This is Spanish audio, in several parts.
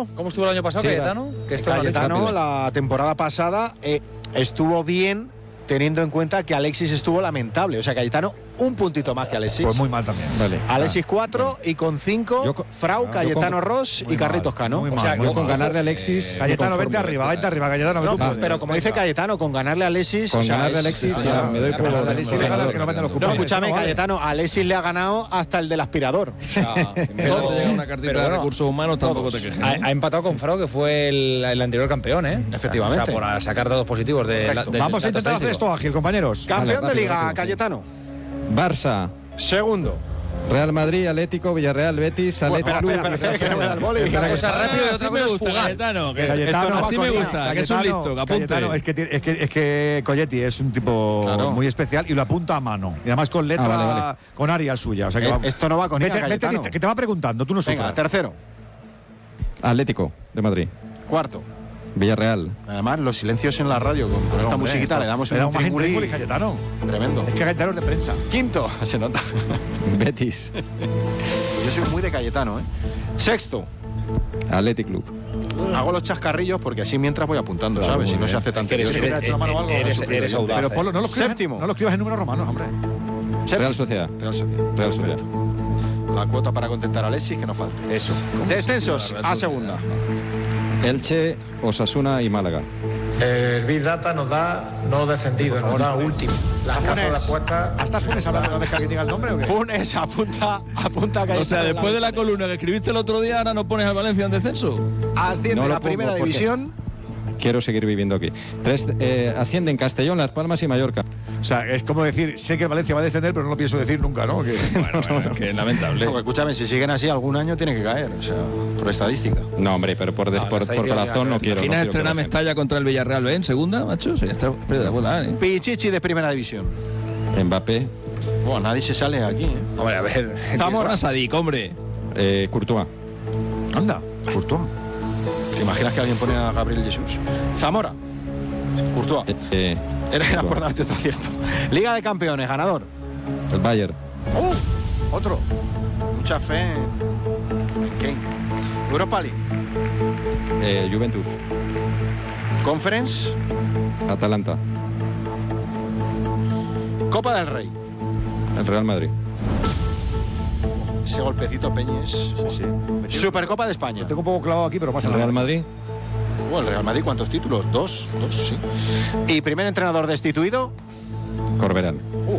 Cayetano. ¿Cómo estuvo el año pasado, Cayetano? Que esto Cayetano la temporada pasada estuvo bien, teniendo en cuenta que Alexis estuvo lamentable. O sea, Cayetano un puntito más que Alexis. Pues muy mal también. Vale. Alexis 4 y con 5 Frau, Cayetano, Ross y Carritos Cano. O sea, yo con ganarle a Alexis. Cayetano, vente arriba, Cayetano. No, pero como dice Cayetano, con ganarle a Alexis. Con ganarle a Alexis, ya me doy por. No, escúchame, Cayetano, a Alexis le ha ganado hasta el del aspirador. O sea, Pero una cartita de recursos humanos tampoco te quejes. Ha empatado con Frau, que fue el anterior campeón, ¿eh? Efectivamente. O sea, por sacar datos positivos de Vamos a intentar hacer esto ágil, compañeros. Campeón de Liga, Cayetano. Barça. Segundo. Real Madrid, Atlético, Villarreal, Betis, Atlético. Espera, que no me da el boli. Una cosa rápida y otra cosa es jugar. Cayetano, así me gusta, que es un listo, que apunte. Es que Colletti es un tipo muy especial y lo apunta a mano. Y además con letra, con Arial suya. O sea que esto no va con ella, Cayetano. que te va preguntando, tú no sufras. Venga, tercero. Atlético de Madrid. Cuarto. Villarreal. Además, los silencios en la radio con esta musiquita le damos un tringuli Cayetano. Tremendo. Es que Cayetano es de prensa. Quinto, se nota. Betis. Yo soy muy de Cayetano, ¿eh? Sexto. Athletic Club. Hago los chascarrillos porque así mientras voy apuntando, claro, ¿sabes? Si no se hace tan tedioso. Eres audaz. Pero Polo, Séptimo. No lo escribas en números romanos, hombre. Real Sociedad. Real Sociedad. La cuota para contentar a Alexis que no falte. Eso. Descensos a segunda. Elche, Osasuna y Málaga. El Big Data nos da no descendido, nos da último. Las casas de apuestas. ¿Hasta Funes hablando de que alguien diga el nombre o qué? Funes apunta Cayetano. O sea, después de la columna que escribiste el otro día, ahora no pones al Valencia en descenso. Asciende No a lo la primera pongo porque división. Quiero seguir viviendo aquí. Ascienden Castellón, Las Palmas y Mallorca. O sea, es como decir, sé que el Valencia va a descender, pero no lo pienso decir nunca, ¿no? Que... Bueno, que es lamentable. No, escúchame, si siguen así, algún año tiene que caer. O sea, por estadística. No, hombre, pero por corazón no quiero. ¿Imaginas estrenar Mestalla contra el Villarreal B en segunda, macho? Sería espectacular, ¿eh? Pichichi de primera división. Mbappé. Bueno, nadie se sale aquí, ¿eh? Hombre, a ver. Zamora. Sadik, hombre. Courtois. Anda, Courtois. ¿Te imaginas que alguien pone a Gabriel Jesús? Zamora. Courtois. Era por darte otro acierto. Liga de Campeones, ganador. El Bayern. Otro. Mucha fe en Kane. Europa League. Juventus. Conference. Atalanta. Copa del Rey. El Real Madrid. Ese golpecito Peñes. Sí. Supercopa de España. Lo tengo un poco clavado aquí, pero pasa El nada. Real Madrid. El Real Madrid, ¿cuántos títulos? Dos, sí. ¿Y primer entrenador destituido? Corberán.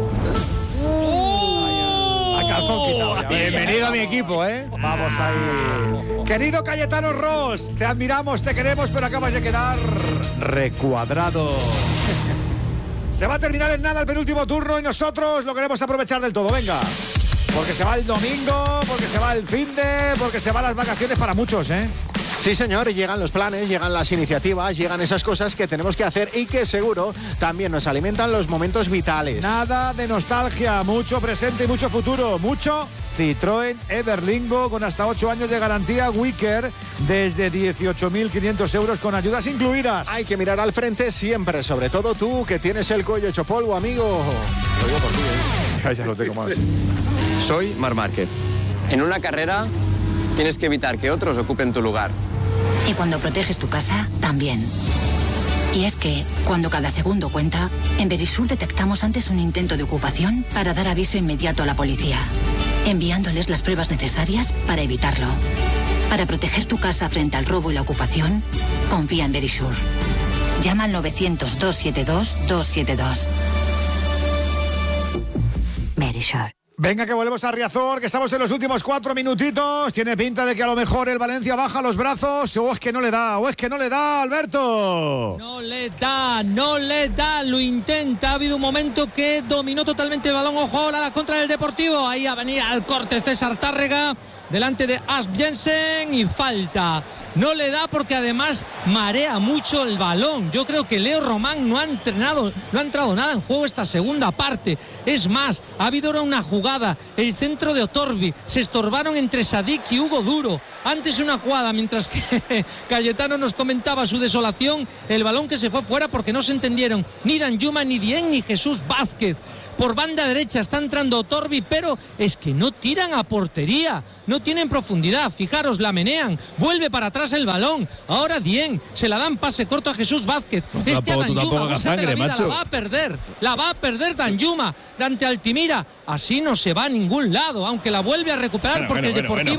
A calzón quitado. ya, Bienvenido a mi equipo, ¿eh? Vamos ahí. Querido Cayetano Ross, te admiramos, te queremos, pero acabas de quedar recuadrado. Se va a terminar en nada el penúltimo turno y nosotros lo queremos aprovechar del todo. Venga. Porque se va el domingo, porque se va el finde, porque se van las vacaciones para muchos, ¿eh? Sí, señor, y llegan los planes, llegan las iniciativas, llegan esas cosas que tenemos que hacer y que seguro también nos alimentan los momentos vitales. Nada de nostalgia, mucho presente y mucho futuro, mucho Citroën Everlingo con hasta 8 años de garantía Wicker desde 18.500 euros con ayudas incluidas. Hay que mirar al frente siempre, sobre todo tú que tienes el cuello hecho polvo, amigo. Lo digo por ti, ¿eh? Ya lo tengo más. Soy Marc Márquez. En una carrera tienes que evitar que otros ocupen tu lugar. Y cuando proteges tu casa, también. Y es que, cuando cada segundo cuenta, en Verisur detectamos antes un intento de ocupación para dar aviso inmediato a la policía, enviándoles las pruebas necesarias para evitarlo. Para proteger tu casa frente al robo y la ocupación, confía en Verisur. Llama al 900-272-272. Verisur. Venga, que volvemos a Riazor, que estamos en los últimos 4 minutitos. Tiene pinta de que a lo mejor el Valencia baja los brazos. O es que no le da, Alberto. No le da, lo intenta. Ha habido un momento que dominó totalmente el balón. Ojo ahora a la contra del Deportivo. Ahí venía al corte César Tárrega, delante de Asp Jensen y falta. No le da porque además marea mucho el balón. Yo creo que Leo Román no ha entrado nada en juego esta segunda parte. Es más, ha habido ahora una jugada, el centro de Otorbi, se estorbaron entre Sadik y Hugo Duro. Antes una jugada, mientras que Cayetano nos comentaba su desolación, el balón que se fue fuera porque no se entendieron ni Danjuma, ni Dieng, ni Jesús Vázquez. Por banda derecha está entrando Otorbi, pero es que no tiran a portería, no tienen profundidad. Fijaros, la menean, vuelve para atrás atrás el balón. Ahora Dieng, se la dan pase corto a Jesús Vázquez. Tú tampoco hagas sangre, macho. La va a perder Danjuma ante Altimira. Así no se va a ningún lado, aunque la vuelve a recuperar porque el Deportivo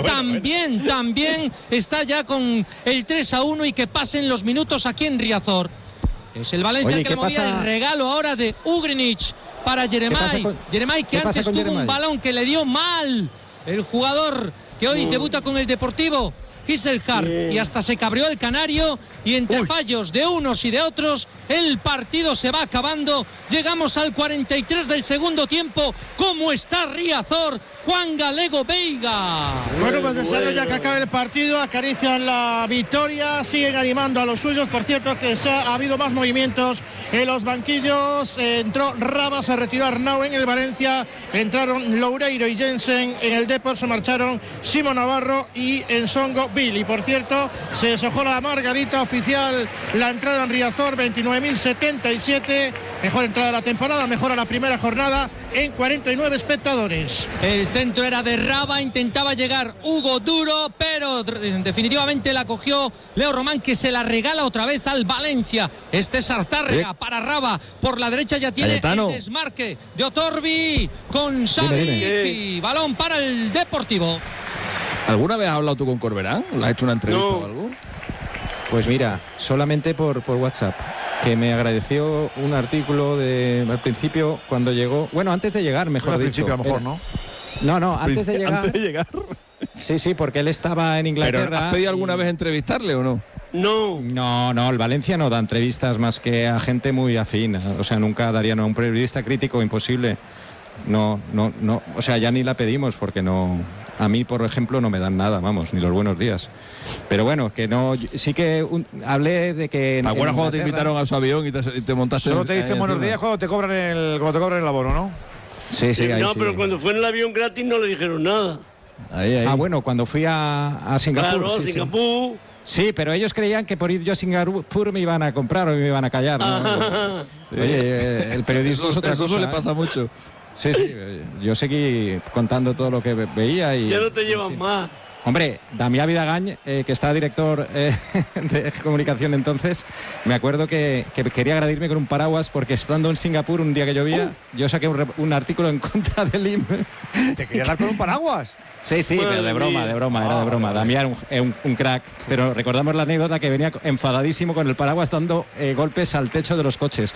también está ya con el 3-1 y que pasen los minutos aquí en Riazor. Es el Valencia el que le movía el regalo ahora de Ugrinic para Jeremai. Jeremai que antes tuvo un balón que le dio mal el jugador que hoy debuta con el Deportivo, Giselhard, y hasta se cabreó el canario, y entre fallos de unos y de otros el partido se va acabando. Llegamos al 43 del segundo tiempo. ¿Cómo está Riazor? Juan Galego Veiga. Bueno, pues deseando ya que acabe el partido, acarician la victoria, siguen animando a los suyos. Por cierto que ha habido más movimientos en los banquillos. Entró Raba, se retiró Arnau en el Valencia, entraron Loureiro y Jensen en el Depor, se marcharon Simón Navarro y Ensongo Bill. Y por cierto, se deshojó la margarita oficial, la entrada en Riazor, 29.077, mejor entrada de la temporada, mejora la primera jornada en 49 espectadores. El centro era de Raba, intentaba llegar Hugo Duro, pero definitivamente la cogió Leo Román, que se la regala otra vez al Valencia. César Tárrega para Raba, por la derecha ya tiene el desmarque de Otorbi con Sadik, balón para el Deportivo. ¿Alguna vez has hablado tú con Corberán? ¿Le has hecho una entrevista o algo? Pues mira, solamente por WhatsApp, que me agradeció un artículo al principio cuando llegó, bueno, antes de llegar, mejor dicho. Al principio a lo mejor, ¿no? No, antes de llegar. ¿Antes de llegar? Sí, porque él estaba en Inglaterra. ¿Pero has pedido alguna vez entrevistarle o no? No, el Valencia no da entrevistas más que a gente muy afín. O sea, nunca darían a un periodista crítico, imposible. No, o sea, ya ni la pedimos porque no. A mí, por ejemplo, no me dan nada, vamos, ni los buenos días. Pero bueno, que no. Sí que hablé de que. ¿Te acuerdas cuando te invitaron a su avión y te montaste? Solo te dicen buenos días cuando te cobran el abono, ¿no? Sí, ahí no, pero cuando fue en el avión gratis no le dijeron nada. Ahí. Ah, bueno, cuando fui a Singapur. Claro, Singapur. Sí, pero ellos creían que por ir yo a Singapur me iban a comprar o me iban a callar, ¿no? Sí. Oye, el periodismo es otra cosa. Eso le pasa mucho. Sí, yo seguí contando todo lo que veía y. Ya no te llevan más. Hombre, Damián Vidagañ, que estaba director de comunicación entonces, me acuerdo que quería agradirme con un paraguas porque estando en Singapur un día que llovía, yo saqué un artículo en contra del IME. ¿Te querías dar con un paraguas? Sí, pero de broma, era de broma. Damián un crack, pero recordamos la anécdota que venía enfadadísimo con el paraguas dando golpes al techo de los coches.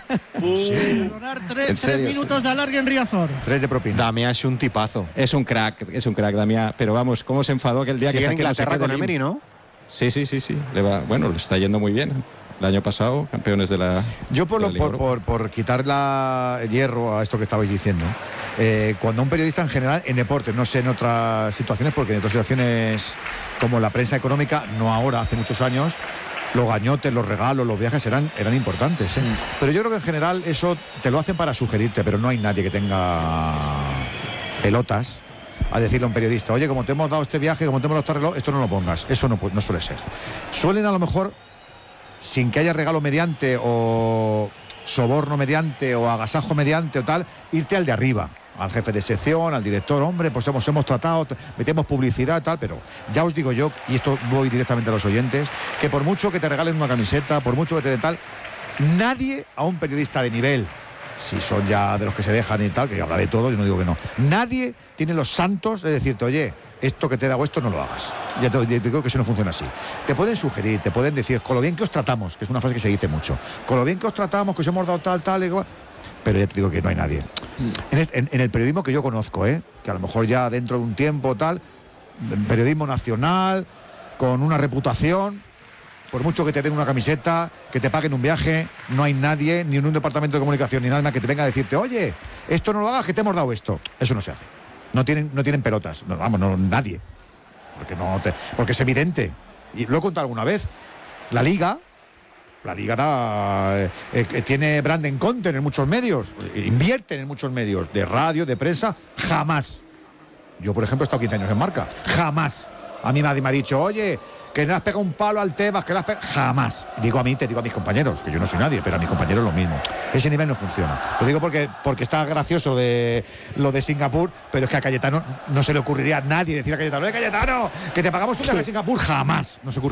Tres minutos de alargue en Riazor. 3 de propina. Damián es un tipazo. Es un crack, Damián, pero vamos, cómo se enfadó aquel día que en Inglaterra con Emery, ¿no? Sí. Le está yendo muy bien. El año pasado, campeones de la. Yo por quitar hierro a esto que estabais diciendo, cuando un periodista en general, en deportes, no sé en otras situaciones, porque en otras situaciones como la prensa económica, no ahora, hace muchos años, los gañotes, los regalos, los viajes eran importantes. Pero yo creo que en general eso te lo hacen para sugerirte, pero no hay nadie que tenga pelotas a decirle a un periodista, oye, como te hemos dado este viaje, como te hemos dado este reloj, esto no lo pongas. Eso no suele ser. Suelen a lo mejor, sin que haya regalo mediante o soborno mediante o agasajo mediante o tal, irte al de arriba, al jefe de sección, al director, hombre, pues hemos tratado, metemos publicidad y tal, pero ya os digo yo, y esto voy directamente a los oyentes, que por mucho que te regalen una camiseta, por mucho que te den tal, nadie a un periodista de nivel, si son ya de los que se dejan y tal, que habla de todo, yo no digo que no, nadie tiene los santos de decirte, oye, esto que te he dado esto no lo hagas. Ya te digo que eso no funciona así. Te pueden sugerir, te pueden decir, con lo bien que os tratamos, que es una frase que se dice mucho, con lo bien que os tratamos, que os hemos dado tal, igual. Pero ya te digo que no hay nadie. En el periodismo que yo conozco, que a lo mejor ya dentro de un tiempo tal, periodismo nacional, con una reputación, por mucho que te den una camiseta, que te paguen un viaje, no hay nadie, ni en un departamento de comunicación, ni nada más que te venga a decirte, oye, esto no lo hagas, que te hemos dado esto. Eso no se hace. No tienen pelotas, nadie. Porque es evidente. Y lo he contado alguna vez. La Liga tiene branding content en muchos medios, invierten en muchos medios, de radio, de prensa, jamás. Yo, por ejemplo, he estado 15 años en Marca, jamás. A mí nadie me ha dicho, oye, que no le has pegado un palo al Tebas, que le has pegado. Jamás. Te digo a mis compañeros, que yo no soy nadie, pero a mis compañeros lo mismo. Ese nivel no funciona. Lo digo porque está gracioso lo de Singapur, pero es que a Cayetano no se le ocurriría a nadie decir a Cayetano, Cayetano, que te pagamos un viaje a Singapur. Jamás. No se ocurre.